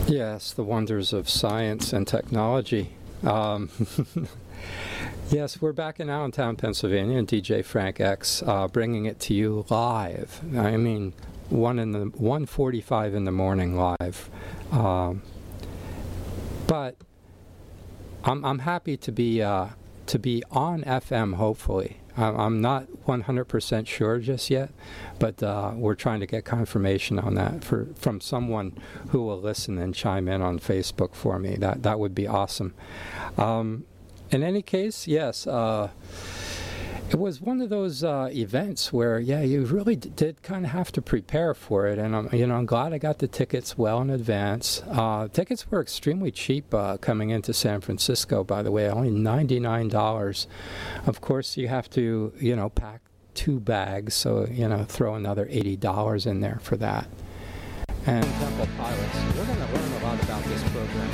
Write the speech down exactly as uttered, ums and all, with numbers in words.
Yes, the wonders of science and technology. Um, yes, we're back in Allentown, Pennsylvania, and D J Frank X, uh, bringing it to you live. I mean, one in the one forty-five in the morning live. Um, but I'm I'm happy to be uh, to be on F M. Hopefully, I'm, I'm not one hundred percent sure just yet, but uh, we're trying to get confirmation on that for from someone who will listen and chime in on Facebook for me. That that would be awesome. Um, in any case, yes. Uh, It was one of those uh, events where, yeah, you really d- did kind of have to prepare for it, and I'm, you know, I'm glad I got the tickets well in advance. Uh, tickets were extremely cheap uh, coming into San Francisco, by the way, only ninety-nine dollars. Of course, you have to, you know, pack two bags, so, you know, throw another eighty dollars in there for that. And Temple Pilots, we're going to learn a lot about this program